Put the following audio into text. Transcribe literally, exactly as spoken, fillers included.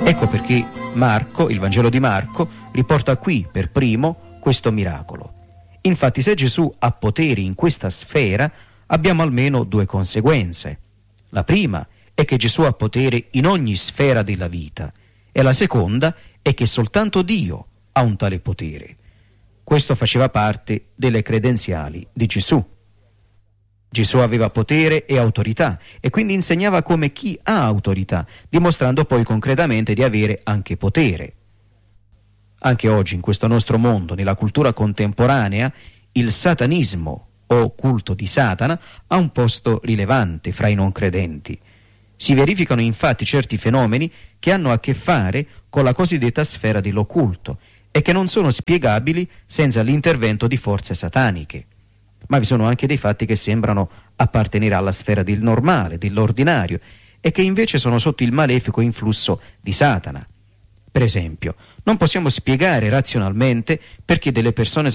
Ecco perché Marco, il Vangelo di Marco, riporta qui per primo questo miracolo. Infatti, se Gesù ha poteri in questa sfera, abbiamo almeno due conseguenze. La prima è che Gesù ha potere in ogni sfera della vita, e la seconda è che soltanto Dio ha un tale potere. Questo faceva parte delle credenziali di Gesù. Gesù aveva potere e autorità, e quindi insegnava come chi ha autorità, dimostrando poi concretamente di avere anche potere. Anche oggi, in questo nostro mondo, nella cultura contemporanea, il satanismo o culto di Satana ha un posto rilevante fra i non credenti. Si verificano infatti certi fenomeni che hanno a che fare con la cosiddetta sfera dell'occulto e che non sono spiegabili senza l'intervento di forze sataniche. Ma vi sono anche dei fatti che sembrano appartenere alla sfera del normale, dell'ordinario, e che invece sono sotto il malefico influsso di Satana. Per esempio, non possiamo spiegare razionalmente perché delle persone